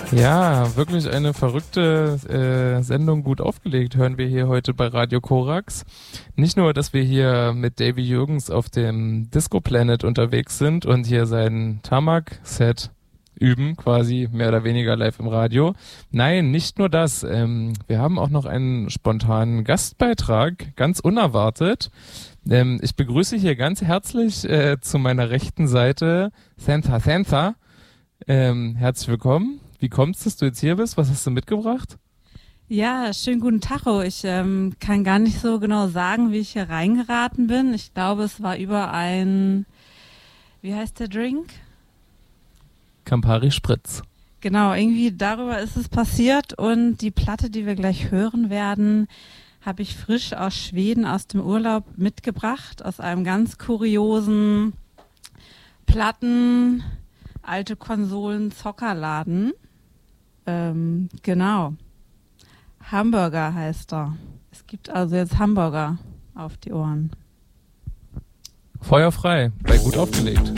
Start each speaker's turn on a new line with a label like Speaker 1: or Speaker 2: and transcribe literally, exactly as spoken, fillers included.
Speaker 1: Ja, wirklich eine verrückte äh, Sendung, gut aufgelegt, hören wir hier heute bei Radio Korax. Nicht nur, dass wir hier mit Davy Jürgens auf dem Disco Planet unterwegs sind und hier sein Tamak-Set üben, quasi mehr oder weniger live im Radio. Nein, nicht nur das. Ähm, wir haben auch noch einen spontanen Gastbeitrag, ganz unerwartet. Ähm, ich begrüße hier ganz herzlich äh, zu meiner rechten Seite Santha Santha. Ähm, herzlich willkommen. Wie kommt's, dass du jetzt hier bist? Was hast du mitgebracht?
Speaker 2: Ja, schönen guten Tacho. Ich ähm, kann gar nicht so genau sagen, wie ich hier reingeraten bin. Ich glaube, es war über ein, wie heißt der Drink?
Speaker 1: Campari Spritz.
Speaker 2: Genau, irgendwie darüber ist es passiert und die Platte, die wir gleich hören werden, habe ich frisch aus Schweden aus dem Urlaub mitgebracht, aus einem ganz kuriosen Platten, alte Konsolen, Zockerladen. Ähm, genau. Hamburger heißt er. Es gibt also jetzt Hamburger auf die Ohren.
Speaker 1: Feuer frei, bei gut aufgelegt.